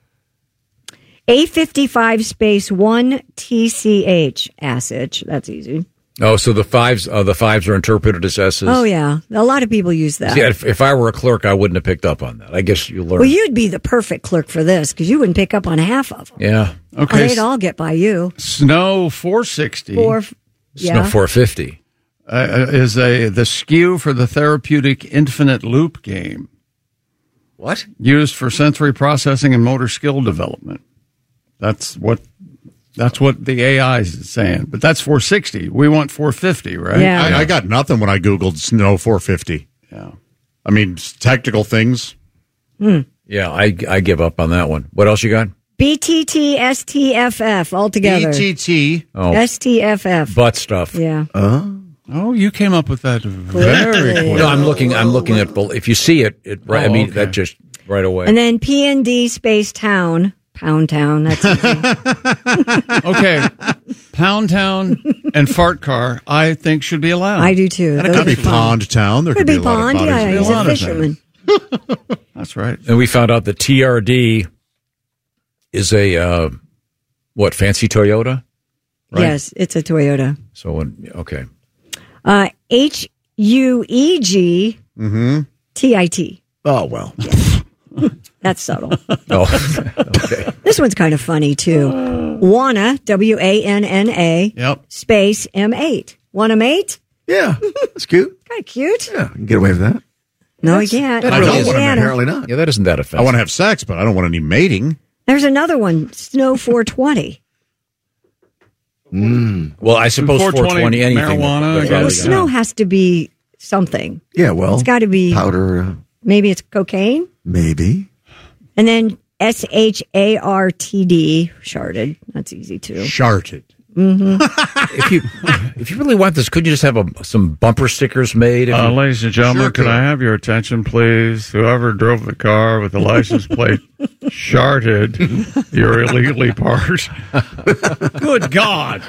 A55 space 1 TCH. Asich. That's easy. Oh, so the fives are interpreted as S's? Oh, yeah. A lot of people use that. See, if I were a clerk, I wouldn't have picked up on that. I guess you learn. Well, you'd be the perfect clerk for this because you wouldn't pick up on half of them. Yeah. Okay. They'd all get by you. Snow 460. Snow 450. Is the SKU for the therapeutic infinite loop game. What? Used for sensory processing and motor skill development. That's what the AI is saying. But that's 460. We want 450, right? Yeah. I got nothing when I Googled Snow 450. Yeah. I mean, technical things. Yeah, I give up on that one. What else you got? BTT STFF altogether. BTT. Oh. STFF. Butt stuff. Yeah. Oh, you came up with that very quick. No, I'm looking at if you see it right. I mean, okay. that just right away. And then PND space town. Pound Town. That's easy. Okay. Pound Town and Fart Car, I think, should be allowed. I do too. And it could be Pond Town. There could be Pond. Yeah, he's a fisherman. That's right. And we found out that TRD is a fancy Toyota? Right? Yes, it's a Toyota. So okay. HUEG TIT. Oh, well. That's subtle. Oh, okay. This one's kind of funny, too. WANNA, WANNA, space M8. Want a mate? Yeah, that's cute. Kind of cute. Yeah, you can get away with that. No, you can't. I don't want to apparently not. Yeah, that isn't that offensive. I want to have sex, but I don't want any mating. There's another one, Snow 420. Well, I suppose 420 anything. Marijuana. Well, snow has to be something. Yeah, well. It's got to be. Powder. Maybe it's cocaine? Maybe. And then SHARTD, sharded. That's easy too. Sharted. If you really want this, could you just have some bumper stickers made? Ladies and gentlemen, Sure could could. I have your attention, please? Whoever drove the car with the license plate sharted, you're illegally parked. Good God.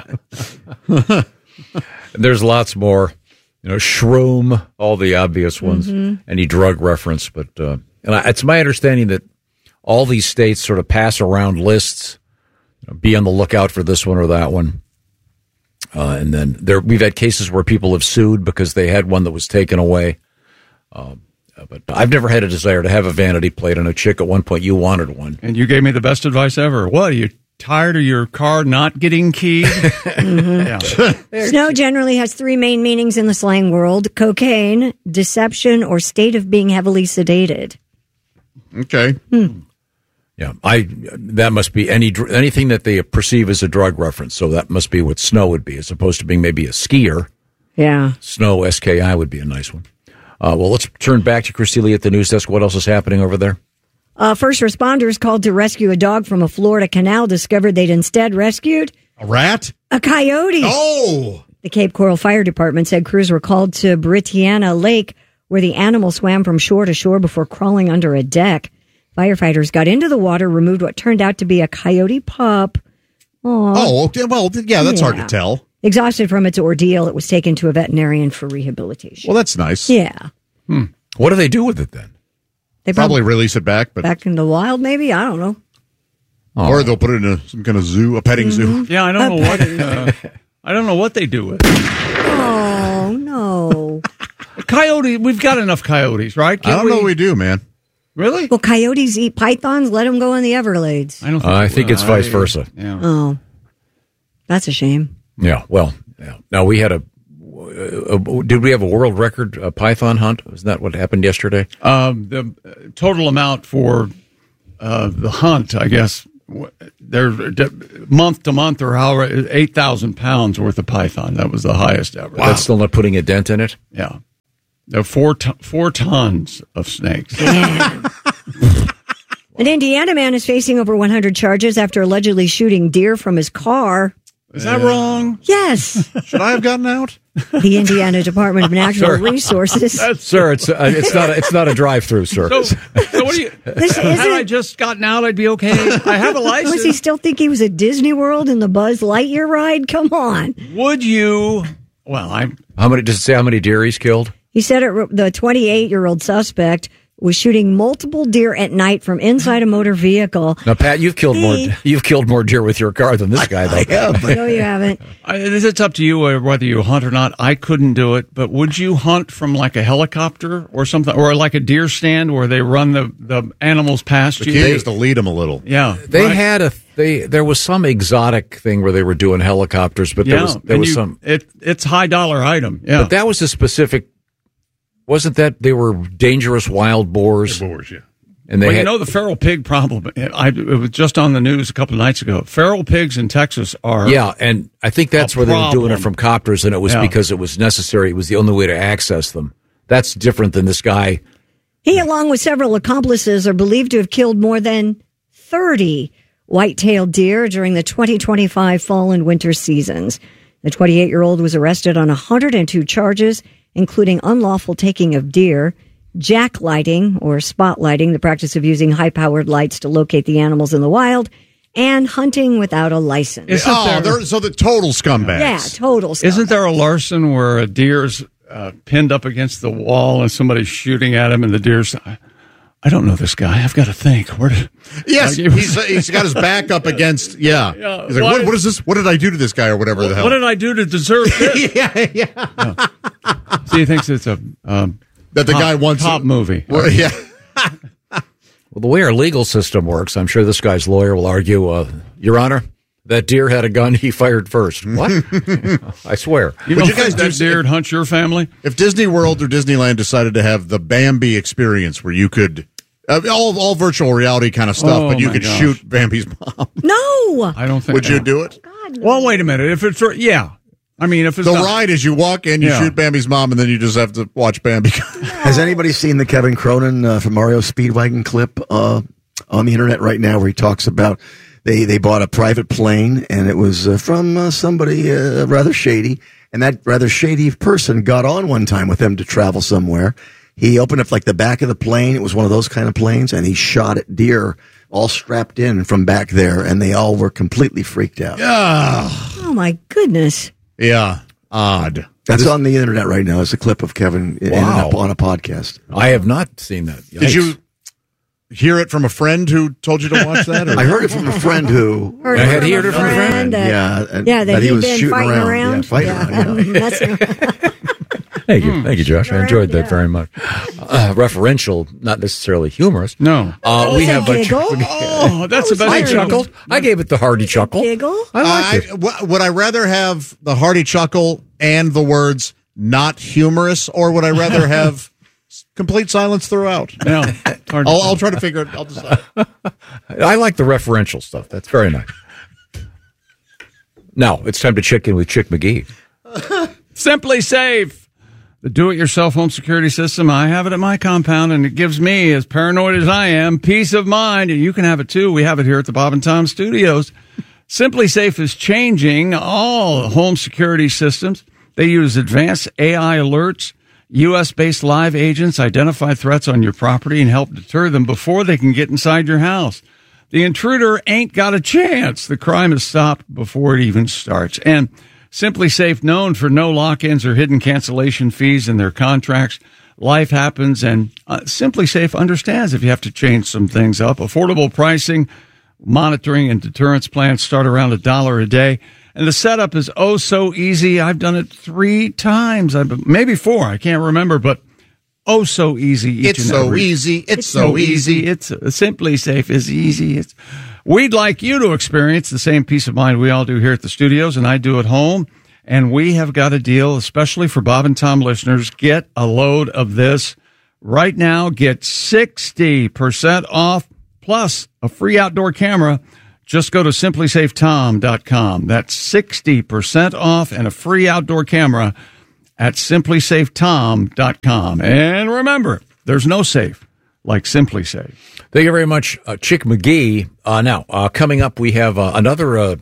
There's lots more. Shroom, all the obvious ones, any drug reference. But it's my understanding that all these states sort of pass around lists. Be on the lookout for this one or that one. And then we've had cases where people have sued because they had one that was taken away. But I've never had a desire to have a vanity plate on a chick. At one point, you wanted one. And you gave me the best advice ever. What, are you tired of your car not getting keyed? Yeah. Snow generally has three main meanings in the slang world: cocaine, deception, or state of being heavily sedated. Okay. Yeah, that must be anything that they perceive as a drug reference. So that must be what snow would be, as opposed to being maybe a skier. Yeah. Snow, SKI would be a nice one. Well, let's turn back to Christy at the news desk. What else is happening over there? First responders called to rescue a dog from a Florida canal discovered they'd instead rescued a rat? A coyote. Oh! The Cape Coral Fire Department said crews were called to Britiana Lake, where the animal swam from shore to shore before crawling under a deck. Firefighters got into the water, removed what turned out to be a coyote pup. Aww. Oh, okay. Well, yeah, that's hard to tell. Exhausted from its ordeal, it was taken to a veterinarian for rehabilitation. Well, that's nice. Yeah. What do they do with it then? They probably release it back, but back in the wild, maybe? I don't know. Or they'll put it in some kind of zoo, a petting zoo. Yeah, I don't know what. I don't know what they do with it. Oh no! Coyote. We've got enough coyotes, right? I don't know we do, man. Really? Well, coyotes eat pythons. Let them go in the Everglades. I think it's vice versa. Yeah. Oh, that's a shame. Yeah. Well, yeah. Now we had did we have a world record python hunt? Isn't that what happened yesterday? The total amount for the hunt, I guess, they're month to month or however, 8,000 pounds worth of python. That was the highest ever. Wow. That's still not putting a dent in it? Yeah. There are 4 tons of snakes. An Indiana man is facing over 100 charges after allegedly shooting deer from his car. Is that wrong? Yes. Should I have gotten out? The Indiana Department of Natural Resources. Sir, it's not a drive-through, sir. So what do you? Had I just gotten out, I'd be okay. I have a license. Was he still think he was at Disney World in the Buzz Lightyear ride? Come on. Would you? Well, does it say how many deer he's killed? He said the 28-year-old suspect was shooting multiple deer at night from inside a motor vehicle. Now, Pat, you've killed more deer with your car than this guy, though. I have, no, you haven't. It's up to you whether you hunt or not. I couldn't do it, but would you hunt from like a helicopter or something, or like a deer stand where they run the animals past you? The key is to lead them a little. Yeah, there was some exotic thing where they were doing helicopters, but there was some. It's $high item. Yeah, but that was a specific. Wasn't that they were dangerous wild boars? Boars, yeah. And the feral pig problem. It was just on the news a couple of nights ago. Feral pigs in Texas are and I think that's where they were doing it from copters, and it was because it was necessary. It was the only way to access them. That's different than this guy. He, along with several accomplices, are believed to have killed more than 30 white-tailed deer during the 2025 fall and winter seasons. The 28-year-old was arrested on 102 charges, including unlawful taking of deer, jacklighting or spotlighting, the practice of using high-powered lights to locate the animals in the wild, and hunting without a license. So the total scumbags. Yeah, total scumbags. Isn't there a Larson where a deer's pinned up against the wall and somebody's shooting at him and the deer's... I don't know this guy. I've got to think. Yes, he's got his back up against. Yeah. He's like, what is this? What did I do to this guy, or whatever the hell? What did I do to deserve this? yeah. So he thinks it's a that the guy wants top movie. Well, yeah. Well, the way our legal system works, I'm sure this guy's lawyer will argue, Your Honor, that deer had a gun. He fired first. What? I swear. Would you guys do deer hunt your family? If Disney World or Disneyland decided to have the Bambi experience, where you could. All virtual reality kind of stuff, but you could shoot Bambi's mom. No, I don't think. Would you do it? God, no. Well, wait a minute. If it's I mean, if it's the ride is you walk in, you shoot Bambi's mom, and then you just have to watch Bambi. Has anybody seen the Kevin Cronin from Mario Speedwagon clip on the internet right now, where he talks about they bought a private plane and it was from somebody rather shady, and that rather shady person got on one time with them to travel somewhere. He opened up like the back of the plane. It was one of those kind of planes, and he shot at deer all strapped in from back there, and they all were completely freaked out. Yeah. Oh, my goodness. Yeah. Odd. That's on the internet right now. It's a clip of Kevin on a podcast. I have not seen that. Yikes. Did you hear it from a friend who told you to watch that? Or? I heard it from a friend who... Had he heard it from a friend? That he was shooting around. Yeah, fighting around. Thank you, Josh. I enjoyed that very much. Referential, not necessarily humorous. No. We have a giggle. That's the best. I chuckled. I gave it the hearty chuckle. Giggle. I liked it. Would I rather have the hearty chuckle and the words "not humorous," or would I rather have complete silence throughout? Yeah. I'll try to figure it. I'll decide. I like the referential stuff. That's very nice. Now it's time to check in with Chick McGee. Simply Safe. The do-it-yourself home security system, I have it at my compound, and it gives me, as paranoid as I am, peace of mind, and you can have it too. We have it here at the Bob and Tom Studios. Simply Safe is changing all home security systems. They use advanced AI alerts. U.S.-based live agents identify threats on your property and help deter them before they can get inside your house. The intruder ain't got a chance. The crime is stopped before it even starts. And Simply Safe, known for no lock-ins or hidden cancellation fees in their contracts. Life happens, and Simply Safe understands if you have to change some things up. Affordable pricing, monitoring, and deterrence plans start around $1 a day. And the setup is oh so easy. I've done it 3 times, maybe 4. I can't remember, but oh so easy. It's so easy. It's so easy. It's Simply Safe is easy. We'd like you to experience the same peace of mind we all do here at the studios, and I do at home. And we have got a deal, especially for Bob and Tom listeners. Get a load of this right now. Get 60% off plus a free outdoor camera. Just go to simplysafetom.com. That's 60% off and a free outdoor camera at simplysafetom.com. And remember, there's no safe like Simply Safe. Thank you very much, Chick McGee. Now, coming up, we have another,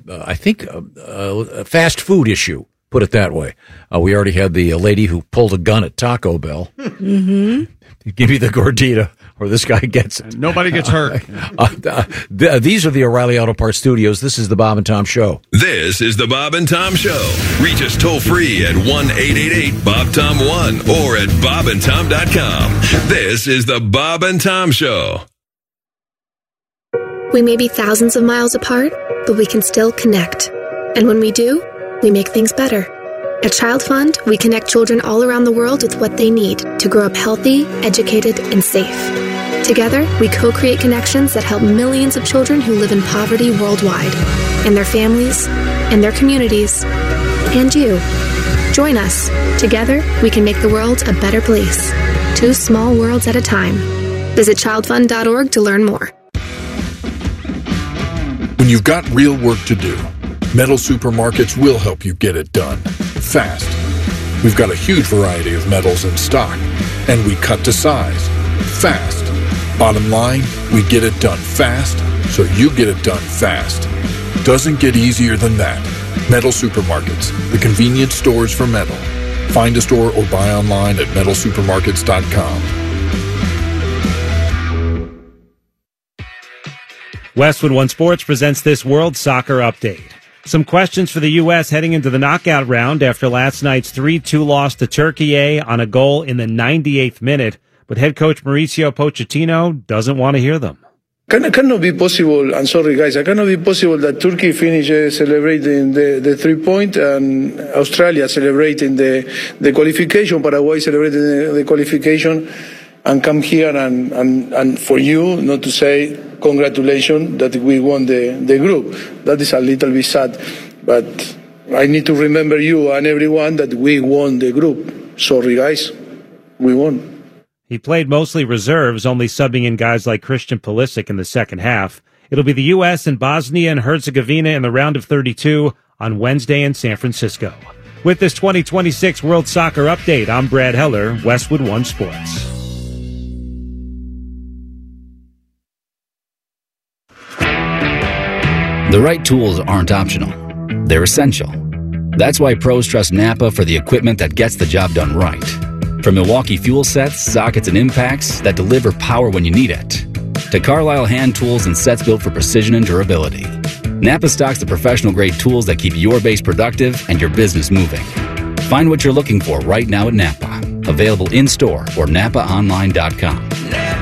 fast food issue, put it that way. We already had the lady who pulled a gun at Taco Bell. Mm-hmm. Give me the gordita, or this guy gets it. Nobody gets hurt. These are the O'Reilly Auto Parts Studios. This is the Bob and Tom Show. This is the Bob and Tom Show. Reach us toll free at 1-888-BOB-TOM-1 or at bobandtom.com. This is the Bob and Tom Show. We may be thousands of miles apart, but we can still connect. And when we do, we make things better. At Child Fund, we connect children all around the world with what they need to grow up healthy, educated, and safe. Together, we co-create connections that help millions of children who live in poverty worldwide, and their families, and their communities, and you. Join us. Together, we can make the world a better place. 2 small worlds at a time. Visit childfund.org to learn more. When you've got real work to do, Metal Supermarkets will help you get it done fast. We've got a huge variety of metals in stock, and we cut to size fast. Bottom line, we get it done fast, so you get it done fast. Doesn't get easier than that. Metal Supermarkets, the convenience stores for metal. Find a store or buy online at metalsupermarkets.com. Westwood One Sports presents this World Soccer Update. Some questions for the U.S. heading into the knockout round after last night's 3-2 loss to Turkey on a goal in the 98th minute. But head coach Mauricio Pochettino doesn't want to hear them. Cannot be possible, I'm sorry guys, it cannot be possible that Turkey finishes celebrating the 3-point and Australia celebrating the qualification, Paraguay celebrating the qualification, and come here and for you not to say congratulations that we won the group. That is a little bit sad, but I need to remember you and everyone that we won the group. Sorry guys, we won. He played mostly reserves, only subbing in guys like Christian Pulisic in the second half. It'll be the U.S. and Bosnia and Herzegovina in the round of 32 on Wednesday in San Francisco. With this 2026 World Soccer Update, I'm Brad Heller, Westwood One Sports. The right tools aren't optional. They're essential. That's why pros trust Napa for the equipment that gets the job done right. From Milwaukee fuel sets, sockets, and impacts that deliver power when you need it, to Carlisle hand tools and sets built for precision and durability, Napa stocks the professional-grade tools that keep your base productive and your business moving. Find what you're looking for right now at Napa. Available in-store or NapaOnline.com.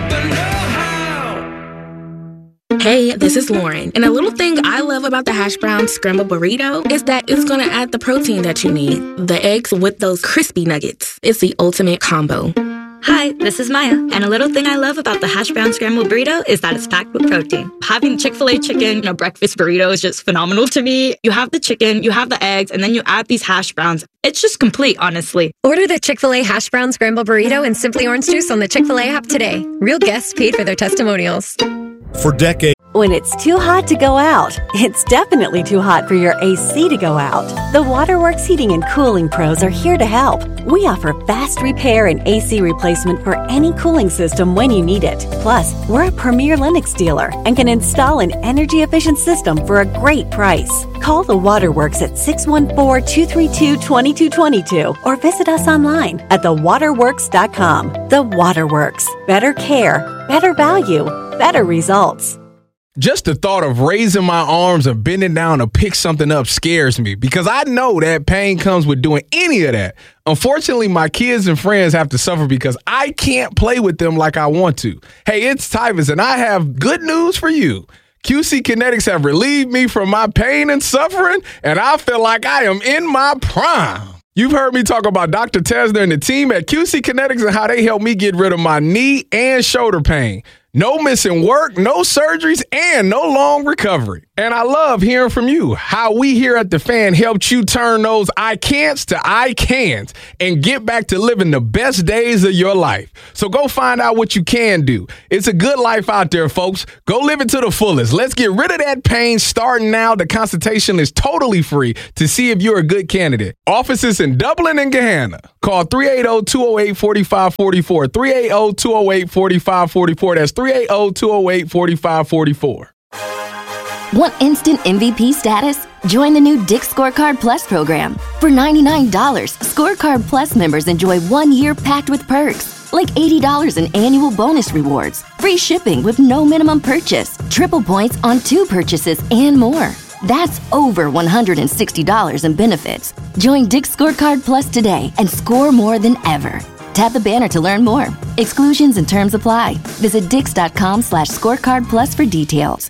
Hey, this is Lauren, and a little thing I love about the hash brown scrambled burrito is that it's going to add the protein that you need. The eggs with those crispy nuggets. It's the ultimate combo. Hi, this is Maya, and a little thing I love about the hash brown scrambled burrito is that it's packed with protein. Having Chick-fil-A chicken in a breakfast burrito is just phenomenal to me. You have the chicken, you have the eggs, and then you add these hash browns. It's just complete, honestly. Order the Chick-fil-A hash brown scrambled burrito and Simply Orange Juice on the Chick-fil-A app today. Real guests paid for their testimonials. For decades. When it's too hot to go out, it's definitely too hot for your AC to go out. The Waterworks Heating and Cooling Pros are here to help. We offer fast repair and AC replacement for any cooling system when you need it. Plus, we're a premier Lennox dealer and can install an energy-efficient system for a great price. Call the Waterworks at 614-232-2222 or visit us online at thewaterworks.com. The Waterworks. Better care, better value, better results. Just the thought of raising my arms or bending down to pick something up scares me because I know that pain comes with doing any of that. Unfortunately, my kids and friends have to suffer because I can't play with them like I want to. Hey, it's Tyvus, and I have good news for you. QC Kinetics have relieved me from my pain and suffering, and I feel like I am in my prime. You've heard me talk about Dr. Tesner and the team at QC Kinetics and how they helped me get rid of my knee and shoulder pain. No missing work, no surgeries, and no long recovery. And I love hearing from you. How we here at The Fan helped you turn those I can'ts to I can'ts and get back to living the best days of your life. So go find out what you can do. It's a good life out there, folks. Go live it to the fullest. Let's get rid of that pain starting now. The consultation is totally free to see if you're a good candidate. Offices in Dublin and Gahanna. Call 380-208-4544. 380-208-4544. That's 380-208-4544. Want instant MVP status? Join the new Dick's Scorecard Plus program. For $99, Scorecard Plus members enjoy 1 year packed with perks, like $80 in annual bonus rewards, free shipping with no minimum purchase, triple points on 2 purchases, and more. That's over $160 in benefits. Join Dick's Scorecard Plus today and score more than ever. Tap the banner to learn more. Exclusions and terms apply. Visit dix.com/scorecard plus for details.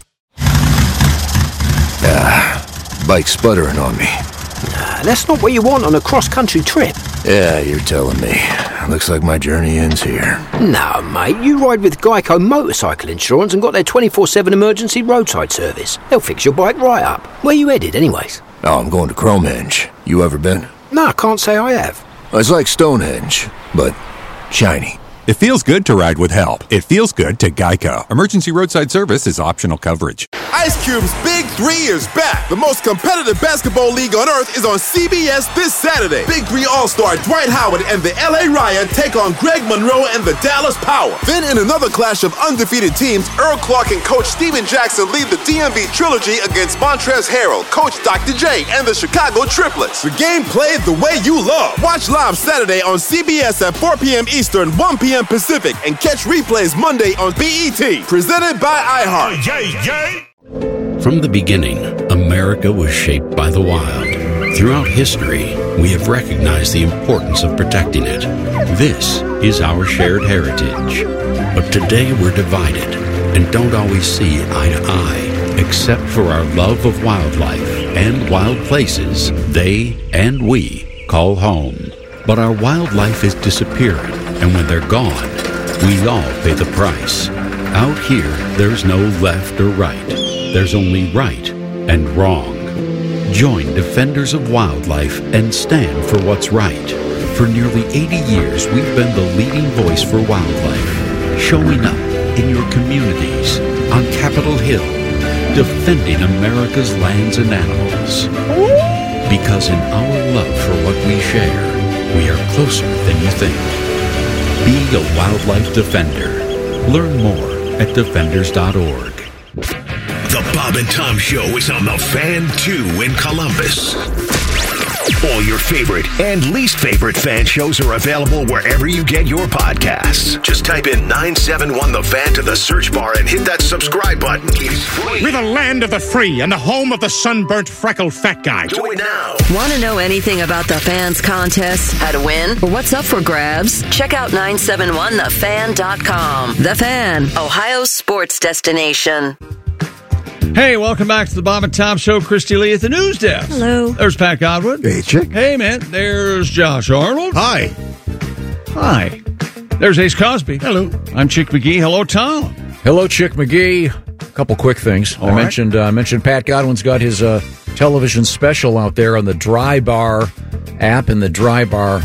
Bike sputtering on me. That's not what you want on a cross-country trip. Yeah, you're telling me. Looks like my journey ends here. No, mate, you ride with Geico Motorcycle Insurance and got their 24/7 emergency roadside service. They'll fix your bike right up. Where you headed, anyways? Oh, I'm going to Cromenge. You ever been? No, I can't say I have. It's like Stonehenge, but shiny. It feels good to ride with help. It feels good to Geico. Emergency roadside service is optional coverage. Ice Cube's Big 3 is back. The most competitive basketball league on earth is on CBS this Saturday. Big 3 All-Star Dwight Howard and the LA Riot take on Greg Monroe and the Dallas Power. Then in another clash of undefeated teams, Earl Clark and Coach Steven Jackson lead the DMV Trilogy against Montrezl Harrell, Coach Dr. J, and the Chicago Triplets. The game played the way you love. Watch live Saturday on CBS at 4 p.m. Eastern, 1 p.m. Pacific, and catch replays Monday on BET. Presented by iHeart. From the beginning, America was shaped by the wild. Throughout history, we have recognized the importance of protecting it. This is our shared heritage. But today we're divided and don't always see eye to eye, except for our love of wildlife and wild places they and we call home. But our wildlife is disappearing, and when they're gone, we all pay the price. Out here, there's no left or right. There's only right and wrong. Join Defenders of Wildlife and stand for what's right. For nearly 80 years, we've been the leading voice for wildlife, showing up in your communities, on Capitol Hill, defending America's lands and animals. Because in our love for what we share, we are closer than you think. Be a wildlife defender. Learn more at defenders.org. The Bob and Tom Show is on the Fan 2 in Columbus. All your favorite and least favorite fan shows are available wherever you get your podcasts. Just type in 971 The Fan to the search bar and hit that subscribe button. It's free. We're the land of the free and the home of the sunburnt, freckled fat guy. Do it now. Want to know anything about the Fans contest, how to win, or what's up for grabs? Check out 971thefan.com. The Fan, Ohio's sports destination. Hey, welcome back to the Bob and Tom Show. Christy Lee at the news desk. Hello. There's Pat Godwin. Hey, Chick. Hey, man. There's Josh Arnold. Hi. Hi. There's Ace Cosby. Hello. I'm Chick McGee. Hello, Tom. Hello, Chick McGee. A couple quick things. I mentioned Pat Godwin's got his television special out there on the Dry Bar app and the Dry Bar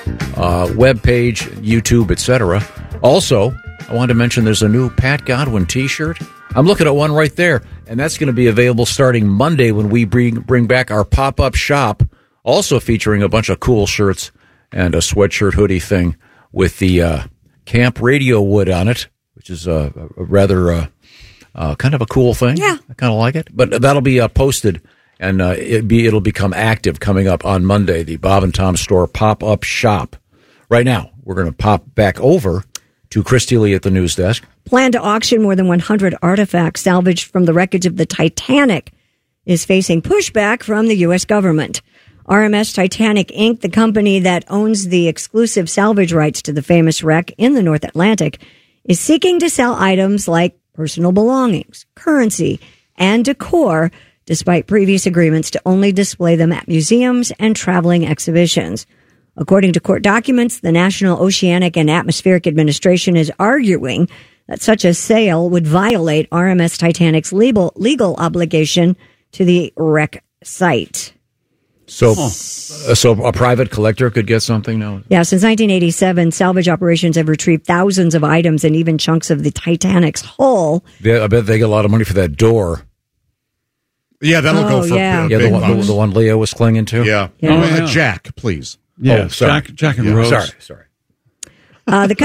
webpage, YouTube, etc. Also, I wanted to mention there's a new Pat Godwin T-shirt. I'm looking at one right there, and that's going to be available starting Monday when we bring back our pop-up shop, also featuring a bunch of cool shirts and a sweatshirt hoodie thing with the Camp Radio wood on it, which is a rather kind of a cool thing. Yeah. I kind of like it. But that'll be posted, and it'll become active coming up on Monday, the Bob and Tom Store pop-up shop. Right now, we're going to pop back over to Christy Lee at the news desk. Plan to auction more than 100 artifacts salvaged from the wreckage of the Titanic is facing pushback from the U.S. government. RMS Titanic Inc., the company that owns the exclusive salvage rights to the famous wreck in the North Atlantic, is seeking to sell items like personal belongings, currency, and decor, despite previous agreements to only display them at museums and traveling exhibitions. According to court documents, the National Oceanic and Atmospheric Administration is arguing that such a sale would violate RMS Titanic's legal obligation to the wreck site. So a private collector could get something now? Yeah, since 1987, salvage operations have retrieved thousands of items and even chunks of the Titanic's hull. I bet they get a lot of money for that door. Yeah, that'll go for the one Leo was clinging to. Yeah. Yeah. Jack, please. Yeah, sorry. Jack and Rose. Sorry. The